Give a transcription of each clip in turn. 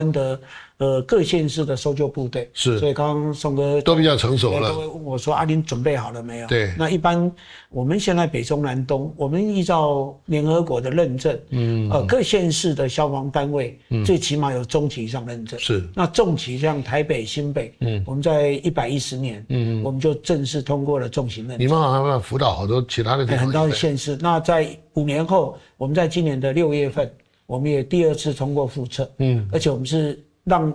的各县市的搜救部队， 是， 所以刚刚宋哥都比较成熟了， 都会问我说：“啊，您准备好了没有？” 对， 那一般我们现在北中南东，我们依照联合国的认证，各县市的消防单位，最起码有中级以上认证。 是， 那重级像台北、新北，我们在110年，我们就正式通过了重型认证。 你们好像辅导好多其他的地方， 很多的县市。那在5年后，我们在今年的6月份。我们也第2次通过复测，而且我们是让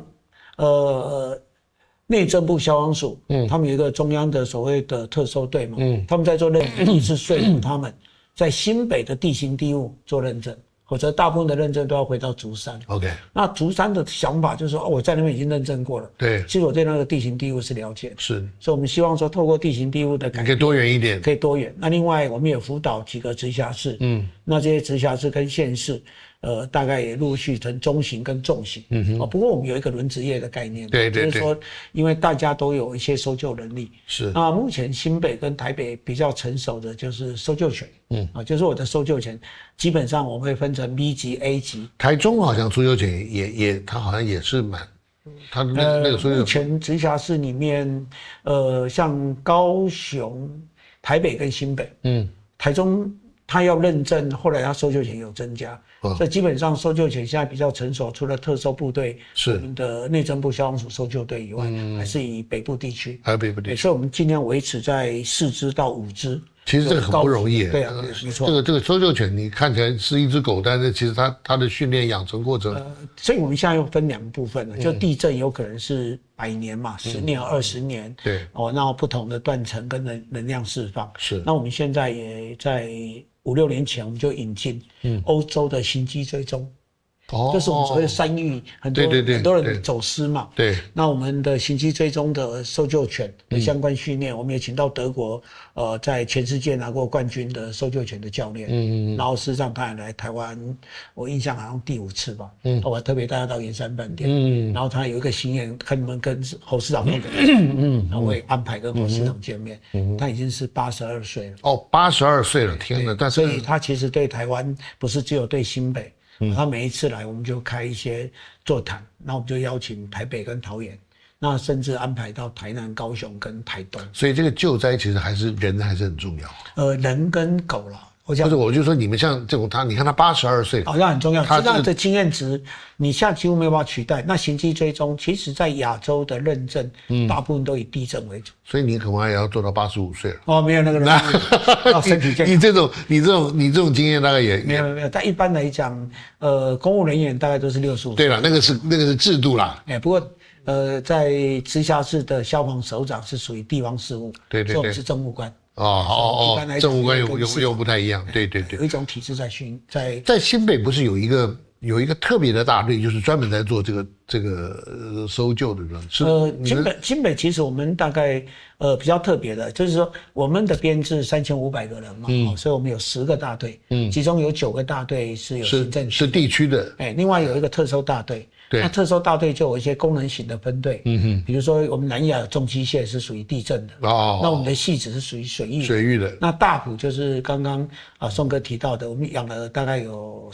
内政部消防署，他们有一个中央的所谓的特搜队嘛，他们在做认证，是说服他们在新北的地形地物做认证，否则大部分的认证都要回到竹山。 OK， 那竹山的想法就是说，我在那边已经认证过了， 对， 其实我对那个地形地物是了解的， 是， 所以我们希望说，透过地形地物的改变， 可以多元一点， 可以多元。那另外，我们也辅导几个直辖市，那这些直辖市跟县市。大概也陆续成中型跟重型，不过我们有一个轮值业的概念， 对， 就是说，因为大家都有一些搜救能力， 是。 那目前新北跟台北比较成熟的就是搜救犬，就是我的搜救犬，基本上我们会分成 B 级、A 级。 台中好像搜救犬也，它好像也是它那个搜救犬。 目前直辖市里面，像高雄、台北跟新北，台中。他要认证，后来他搜救犬有增加，所以基本上搜救犬现在比较成熟，除了特搜部队，我们的内政部消防署搜救队以外，还是以北部地区， 还有北部地区， 所以我们尽量维持在4只到5只。 其实这个很不容易， 对啊，没错。 这个搜救犬，你看起来是一只狗，但是其实它的训练养成过程， 所以我们现在又分2个部分了，就地震有可能是100年嘛，10年、20年， 对， 那不同的断层跟能量释放是。 那我们现在也在5-6年前我们就引进欧洲的行迹追踪。就是我们所谓的山域，很多人走失嘛。 对。那我们的行迹追踪的搜救犬的相关训练，我们也请到德国，在全世界拿过冠军的搜救犬的教练。然后事实上他也来台湾，我印象好像第5次吧。我特别带他到圆山饭店。然后他有一个心愿，看能不能跟侯市长弄个。然后我也安排跟侯市长见面。他已经是82岁了。 82岁了，天哪！ 所以他其实对台湾不是只有对新北。他每一次来，我们就开一些座谈，那我们就邀请台北跟桃园，那甚至安排到台南、高雄跟台东。 所以这个救灾其实人还是很重要。 人跟狗啦。 不是，我就说你们像这种你看他82岁， 那很重要。这样的经验值，你现在几乎没有办法取代。那行迹追踪，其实在亚洲的认证，大部分都以地震为主。 所以你恐怕也要做到85岁了。 没有那个人，要身体健康。 你这种经验大概也没有。但一般来讲，公务人员大概都是65岁。 对了，那个是制度啦。 不过在直辖市的消防首长是属于地方事务， 对， 所以我们是政务官。 政务官又不太一样，对， 有一种体制在新北不是有一个特别的大队，就是专门在做这个搜救的人。 新北其实我们大概比较特别的，就是说我们的编制3500个人嘛，所以我们有10个大队，其中有9个大队是有行政区， 是地区的， 另外有一个特搜大队。那特搜大队就有一些功能型的分队，比如说我们南亚重机械是属于地震的，那我们的戏子是属于水域的，那大埔就是刚刚宋哥提到的，我们养了大概有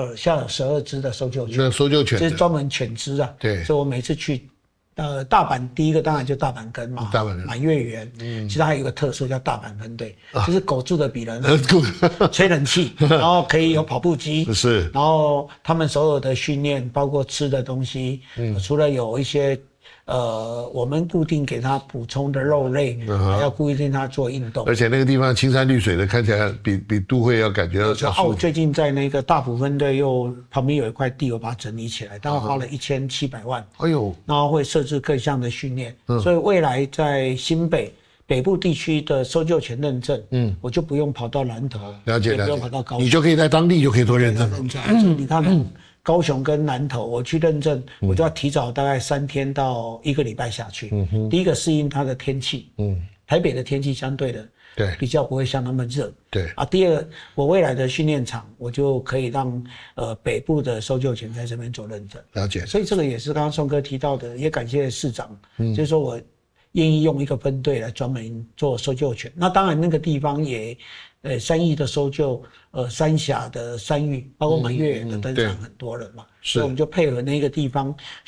12只的搜救犬，这是专门犬只啊， 对， 所以我每次去。大阪第一个当然就大阪根嘛，满月园，其实还有一个特色叫大阪分队，就是狗住的比人吹冷气，然后可以有跑步机， 是， 然后他们所有的训练，包括吃的东西，除了有一些我们固定给他补充的肉类，还要固定他做运动， 而且那个地方青山绿水的，看起来比都会要感觉到舒服。 最近在那个大埔分队又旁边有一块地，我把它整理起来，大概花了1700万。 哎呦， 然后会设置各项的训练，所以未来在新北部地区的搜救犬认证，我就不用跑到南投， 了解， 不用跑到高雄， 你就可以在当地就可以做认证了。 你看。高雄跟南投，我去认证，我就要提早大概3天到1个礼拜下去。第一个适应它的天气，台北的天气相对的比较不会像那么热。 对第二，我未来的训练场，我就可以让北部的搜救犬在这边做认证。 了解。 所以这个也是刚刚宋哥提到的，也感谢市长，就是说我愿意用一个分队来专门做搜救犬。那当然那个地方也山域的搜救，三峡的山域，包括满月的登场很多人嘛，所以我们就配合那个地方